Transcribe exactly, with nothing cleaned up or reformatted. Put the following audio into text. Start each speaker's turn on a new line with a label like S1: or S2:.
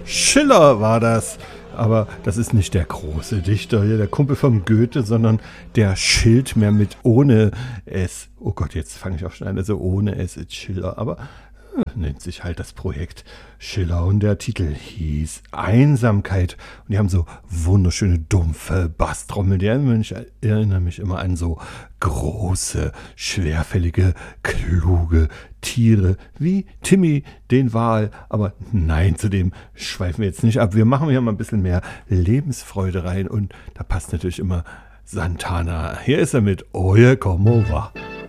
S1: Schiller war das. Aber das ist nicht der große Dichter hier, der Kumpel von Goethe, sondern der Schildmeer mit ohne S. Oh Gott, jetzt fange ich auch schon an, also ohne S ist Schiller, aber äh, nennt sich halt das Projekt Schiller. Und der Titel hieß Einsamkeit. Und die haben so wunderschöne, dumpfe Basstrommeln. Die erinnern mich, erinnern mich immer an so große, schwerfällige, kluge Tiere wie Timmy, den Wal. Aber nein, zu dem schweifen wir jetzt nicht ab. Wir machen hier mal ein bisschen mehr Lebensfreude rein. Und da passt natürlich immer Santana. Hier ist er mit Oye Como Va.